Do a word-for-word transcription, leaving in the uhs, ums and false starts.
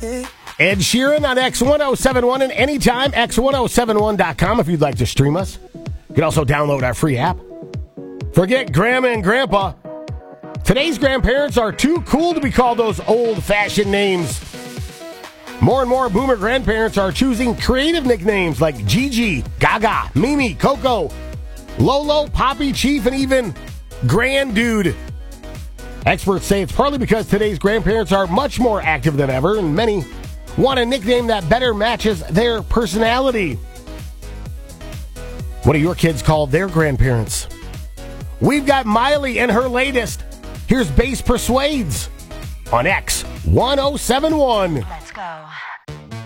Ed Sheeran on X ten seventy-one and anytime X ten seventy-one dot com if you'd like to stream us. You can also download our free app. Forget Grandma and Grandpa. Today's grandparents are too cool to be called those old-fashioned names. More and more boomer grandparents are choosing creative nicknames like Gigi, Gaga, Mimi, Coco, Lolo, Poppy, Chief, and even Grand Dude. Experts say it's partly because today's grandparents are much more active than ever, and many want a nickname that better matches their personality. What do your kids call their grandparents? We've got Miley and her latest. Here's Bass Persuades on X ten seventy-one. Let's go.